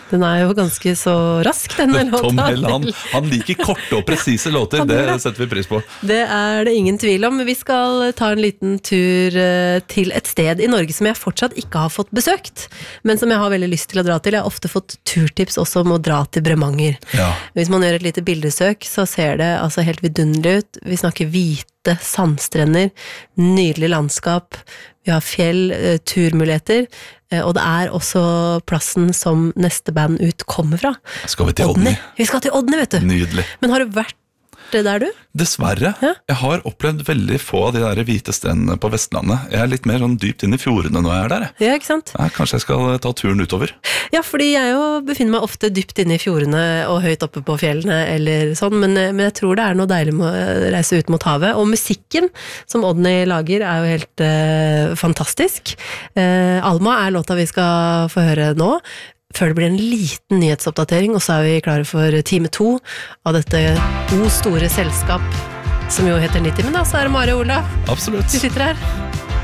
Den jo ganske så rask, denne låta. Tom Hell, han liker korte og presise låter, det setter vi pris på. Det det ingen tvil om. Vi skal ta en liten tur til et sted i Norge som jeg fortsatt ikke har fått besøkt, men som jeg har veldig lyst til å dra til. Jeg har ofte fått turtips også om å dra til Bremanger. Ja. Hvis man gjør et lite bildesøk, så ser det altså helt vidunderlig ut. Vi snakker hvite sandstrender, nydelig landskap, vi har fjell, turmuligheter, og det også plassen som neste band ut kommer fra. Skal vi til Odny? Vi skal til Odny, vet du. Nydelig. Men har du vært der du? Dessverre. Ja? Jeg har opplevd veldig få av de der hvite strendene på Vestlandet. Jeg litt mer sånn dypt inn i fjordene når jeg der. Ja, ikke sant? Ja, kanskje jeg skal ta turen utover. Ja, fordi jeg jo befinner meg ofte dypt inne i fjordene og høyt oppe på fjellene eller sånn, men jeg tror det noe deilig med å reise ut mot havet. Og musikken som Odny lager jo helt fantastisk. Alma låta vi skal få høre nå. Før det blir en liten nyhetsoppdatering, og så vi klare for time 2 av dette store selskap, som jo heter 90, men da så det Mari og Ola. Absolutt. De sitter her.